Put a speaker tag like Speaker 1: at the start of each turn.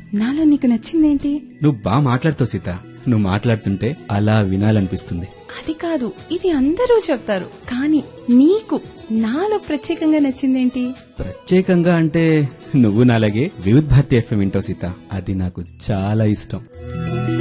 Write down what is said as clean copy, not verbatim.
Speaker 1: నాలో నీకు నచ్చిందేంటి?
Speaker 2: నువ్వు బాగా మాట్లాడుతావు సీత. నువ్వు మాట్లాడుతుంటే అలా వినాలనిపిస్తుంది.
Speaker 1: అది కాదు, ఇది అందరూ చెప్తారు, కానీ నీకు నాలో ప్రత్యేకంగా నచ్చిందేంటి?
Speaker 2: ప్రత్యేకంగా అంటే నువ్వు నాలాగే వివిధ్ భారతి FM వింటావు సీత. అది నాకు చాలా ఇష్టం.